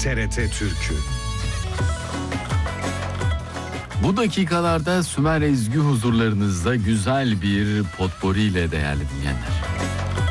TRT Türk'ü. Bu dakikalarda Sümer Ezgi huzurlarınızda güzel bir potpori ile değerli dinleyenler.